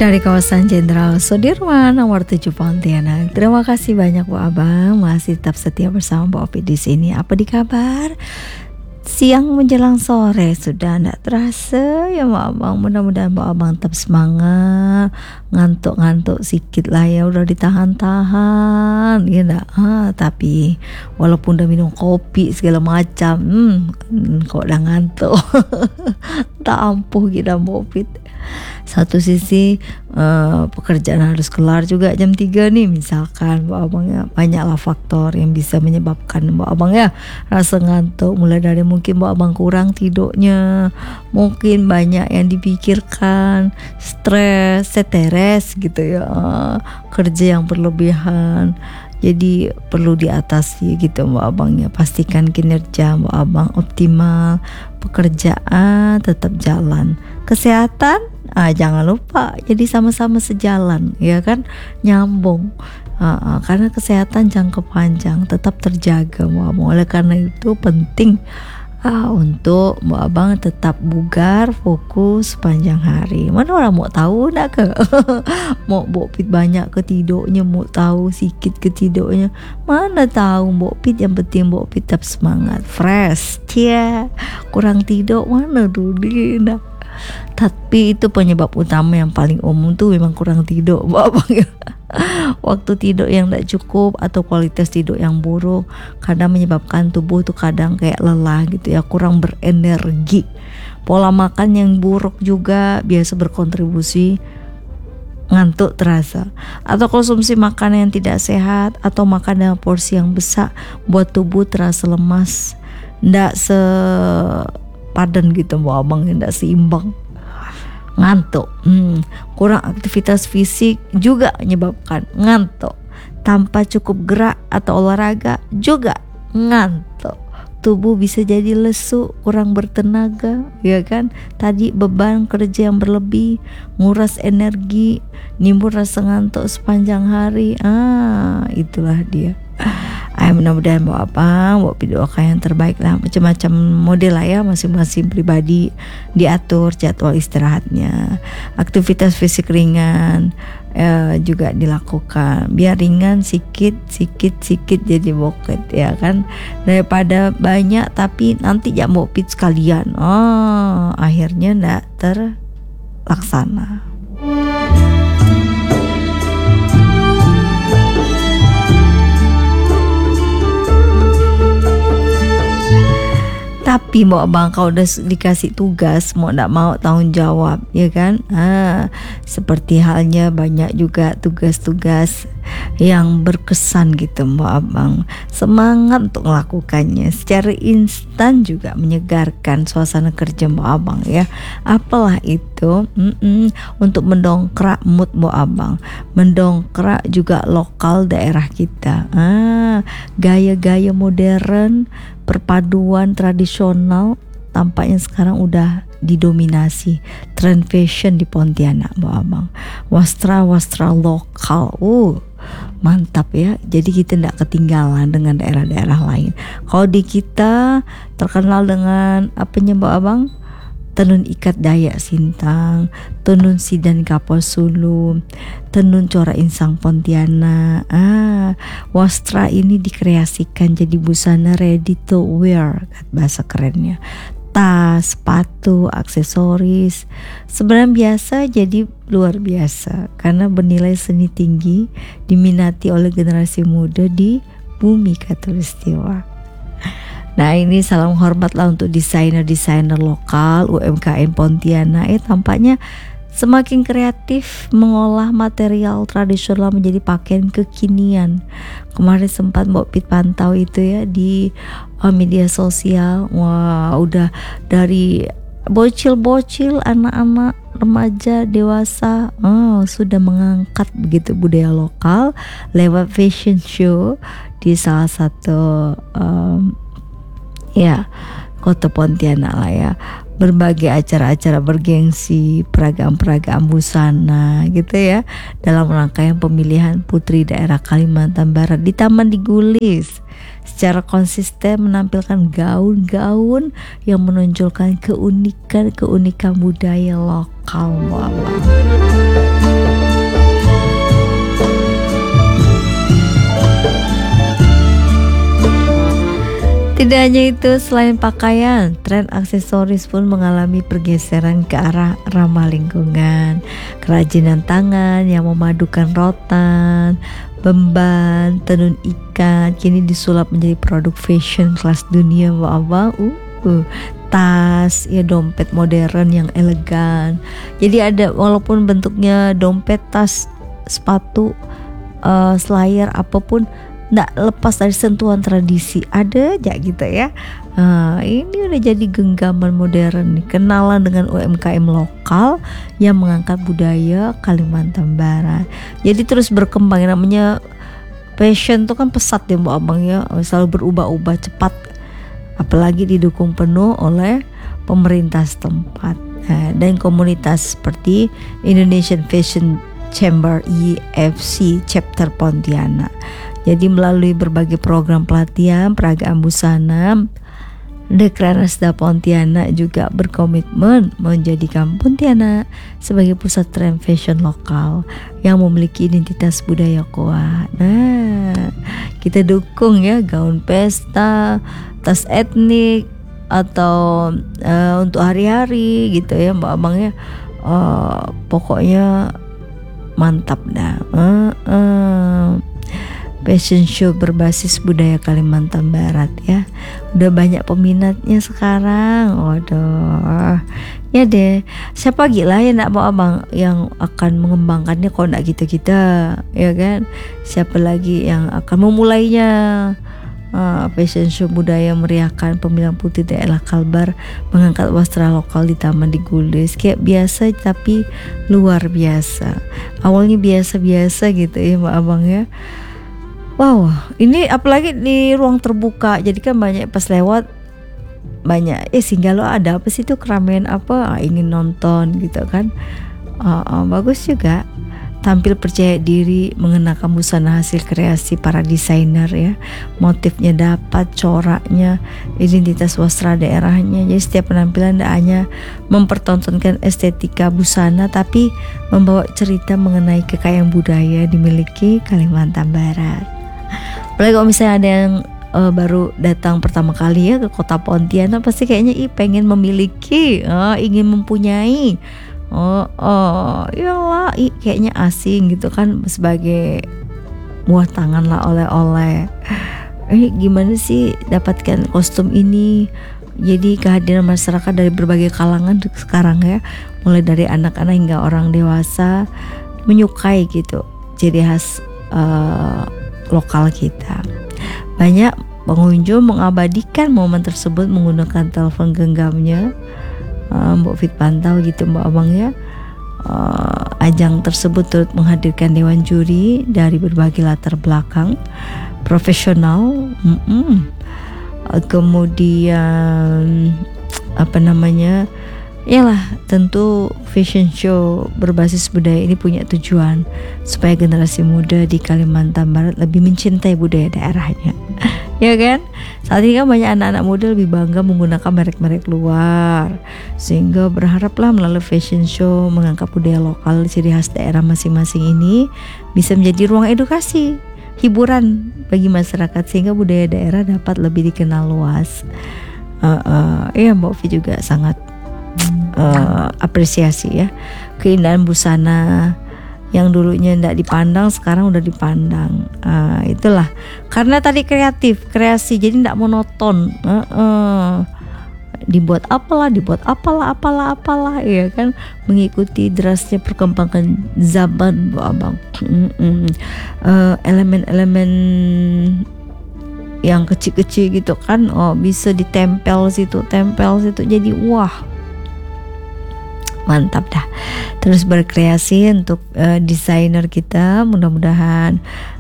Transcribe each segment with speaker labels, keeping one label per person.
Speaker 1: dari kawasan Jenderal Sudirman nomor 7 Pontianak. Terima kasih banyak Bu Abang, masih tetap setia bersama Bu Opi di sini. Apa di kabar? Siang menjelang sore sudah tidak terasa ya Bu Abang. Mudah-mudahan Bu Abang tetap semangat. Ngantuk-ngantuk sedikit lah ya, udah ditahan-tahan ya enggak. Tapi walaupun udah minum kopi segala macam, kok udah ngantuk. Tak ampuh kita Bu Opi. Satu sisi pekerjaan harus kelar juga jam 3 nih misalkan Bu Abang ya. Banyaklah faktor yang bisa menyebabkan Bu Abang ya rasa ngantuk, mulai dari mungkin Bu Abang kurang tidurnya, mungkin banyak yang dipikirkan, stres gitu ya, kerja yang berlebihan. Jadi perlu diatasi gitu Bu Abang ya. Pastikan kinerja Bu Abang optimal, pekerjaan tetap jalan, kesehatan jangan lupa jadi sama-sama sejalan ya kan, nyambung. Karena kesehatan jangka panjang tetap terjaga Bu Abang. Oleh karena itu penting untuk Bu Abang tetap bugar, fokus sepanjang hari. Mana orang mau tahu nak ke? Mau Bu Pit banyak ke tidurnya, mau tahu sikit ke tidurnya. Mana tahu Bu Pit, yang penting Bu Pit tetap semangat, fresh. Kurang tidur mana dulu nak. Tapi itu penyebab utama yang paling umum tuh memang kurang tidur Bu Abang ya. Waktu tidur yang tidak cukup atau kualitas tidur yang buruk kadang menyebabkan tubuh tuh kadang kayak lelah gitu ya, kurang berenergi. Pola makan yang buruk juga biasa berkontribusi ngantuk terasa, atau konsumsi makanan yang tidak sehat atau makan dengan porsi yang besar buat tubuh terasa lemas, tidak sepadan gitu Bu Abang, tidak seimbang, ngantuk. Kurang aktivitas fisik juga menyebabkan ngantuk. Tanpa cukup gerak atau olahraga juga ngantuk. Tubuh bisa jadi lesu, kurang bertenaga ya kan. Tadi beban kerja yang berlebih, nguras energi, nimbul rasa ngantuk sepanjang hari. Itulah dia. Mudah-mudahan Bu Abang, Bu Opi doakan yang terbaik lah. Macam-macam model lah ya, masing-masing pribadi diatur jadwal istirahatnya. Aktivitas fisik ringan juga dilakukan. Biar ringan sikit jadi boket ya kan. Daripada banyak tapi nanti jam Bu Opi sekalian. Akhirnya enggak terlaksana. Tapi mau Abang kalau udah dikasih tugas mau tidak mau tanggung jawab ya kan. Seperti halnya banyak juga tugas-tugas yang berkesan gitu Mbak Abang. Semangat untuk melakukannya secara instan juga menyegarkan suasana kerja Mbak Abang ya. Apalah itu untuk mendongkrak mood Mbak Abang, mendongkrak juga lokal daerah kita. Gaya-gaya modern, perpaduan tradisional tampaknya sekarang udah didominasi tren fashion di Pontianak Mbak Abang. Wastra lokal, mantap ya. Jadi kita tidak ketinggalan dengan daerah-daerah lain. Kalau di kita terkenal dengan apanya Mbak Abang? Tenun ikat Dayak Sintang, tenun sidan Kapal Sulu, tenun corak insang Pontianak. Wastra ini dikreasikan jadi busana ready to wear, bahasa kerennya. Tas, sepatu, aksesoris, sebenarnya biasa jadi luar biasa karena bernilai seni tinggi, diminati oleh generasi muda di bumi Katulistiwa. Nah ini salam hormat lah untuk desainer-desainer lokal UMKM Pontianak. Tampaknya semakin kreatif mengolah material tradisional menjadi pakaian kekinian. Kemarin sempat Mbak Pit pantau itu ya di media sosial. Wah udah dari bocil-bocil, anak-anak, remaja, dewasa sudah mengangkat begitu budaya lokal lewat fashion show di salah satu kota Pontianak lah ya. Berbagai acara-acara bergengsi, peragam-peragam busana gitu ya, dalam rangkaian pemilihan putri daerah Kalimantan Barat di Taman Digulis. Secara konsisten menampilkan gaun-gaun yang menonjolkan keunikan budaya lokal. Tidak hanya itu, selain pakaian, tren aksesoris pun mengalami pergeseran ke arah ramah lingkungan. Kerajinan tangan yang memadukan rotan, memban, tenun ikat kini disulap menjadi produk fashion kelas dunia, abang. Tas, ya dompet modern yang elegan. Jadi ada, walaupun bentuknya dompet, tas, sepatu, slayer, apapun, nggak lepas dari sentuhan tradisi, ada aja gitu ya. Ini udah jadi genggaman modern nih, kenalan dengan UMKM lokal yang mengangkat budaya Kalimantan Barat. Jadi terus berkembang, namanya fashion tuh kan pesat ya Mbak Abang ya, selalu berubah-ubah cepat, apalagi didukung penuh oleh pemerintah setempat. Dan komunitas seperti Indonesian Fashion Chamber IFC Chapter Pontianak. Jadi melalui berbagai program pelatihan peragaan busana, Dekranasda Pontianak juga berkomitmen menjadikan Pontianak sebagai pusat tren fashion lokal yang memiliki identitas budaya kuat. Nah, kita dukung ya gaun pesta, tas etnik, atau untuk hari-hari gitu ya Mbak Abang ya. Pokoknya mantap dah. Fashion show berbasis budaya Kalimantan Barat ya, udah banyak peminatnya sekarang. Waduh, ya deh, siapa gila ya nak mau abang yang akan mengembangkannya kalau nak kita ya kan? Siapa lagi yang akan memulainya? Fashion show budaya meriahkan pemilihan putih daerah Kalbar, mengangkat wastra lokal di Taman di Gulis. Kayak biasa tapi luar biasa. Awalnya biasa-biasa gitu ya Mbak Abang ya. Wow, ini apalagi di ruang terbuka, jadi kan banyak pas lewat banyak singgah lo ada apa sih tuh, keramaian apa, ingin nonton gitu kan. Bagus juga, tampil percaya diri mengenakan busana hasil kreasi para desainer ya, motifnya dapat, coraknya, identitas wastra daerahnya. Jadi setiap penampilan tidak hanya mempertontonkan estetika busana, tapi membawa cerita mengenai kekayaan budaya dimiliki Kalimantan Barat. Apalagi kalau misalnya ada yang baru datang pertama kali ya ke kota Pontianak, pasti kayaknya pengen memiliki, ingin mempunyai. Iyalah, kayaknya asing gitu kan, sebagai buah tangan lah, oleh-oleh. Gimana sih dapatkan kostum ini? Jadi kehadiran masyarakat dari berbagai kalangan sekarang ya, mulai dari anak-anak hingga orang dewasa menyukai gitu ciri khas lokal kita. Banyak pengunjung mengabadikan momen tersebut menggunakan telepon genggamnya. Mbak Fit pantau gitu Mbak Abang ya. Ajang tersebut turut menghadirkan dewan juri dari berbagai latar belakang profesional. Kemudian Yalah, tentu fashion show berbasis budaya ini punya tujuan supaya generasi muda di Kalimantan Barat lebih mencintai budaya daerahnya. Ya kan? Saat ini kan banyak anak-anak muda lebih bangga menggunakan merek-merek luar, sehingga berharaplah melalui fashion show mengangkat budaya lokal ciri khas daerah masing-masing ini bisa menjadi ruang edukasi, hiburan bagi masyarakat, sehingga budaya daerah dapat lebih dikenal luas. Mbak Fi juga sangat apresiasi ya keindahan busana yang dulunya tidak dipandang sekarang udah dipandang. Itulah karena tadi kreasi, jadi tidak monoton. Dibuat apalah ya kan, mengikuti derasnya perkembangan zaman Bu Abang. Elemen-elemen yang kecil-kecil gitu kan, bisa ditempel situ, jadi wah, mantap dah. Terus berkreasi untuk desainer kita, mudah-mudahan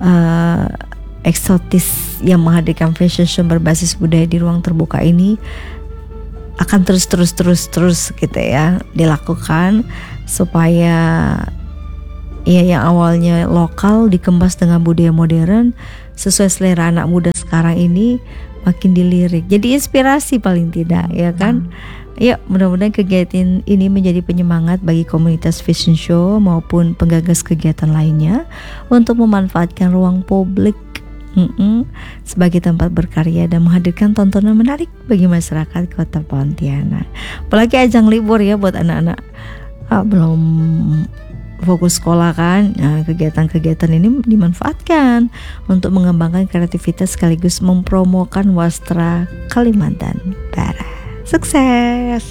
Speaker 1: eksotis yang menghadirkan fashion show berbasis budaya di ruang terbuka ini akan terus gitu ya dilakukan, supaya yang awalnya lokal dikemas dengan budaya modern sesuai selera anak muda sekarang ini, makin dilirik, jadi inspirasi paling tidak ya kan. Ya, mudah-mudahan kegiatan ini menjadi penyemangat bagi komunitas fashion show maupun penggagas kegiatan lainnya untuk memanfaatkan ruang publik sebagai tempat berkarya dan menghadirkan tontonan menarik bagi masyarakat Kota Pontianak. Apalagi ajang libur ya buat anak-anak belum fokus sekolah kan. Nah, kegiatan-kegiatan ini dimanfaatkan untuk mengembangkan kreativitas sekaligus mempromokan wastra Kalimantan Barat. Sukses!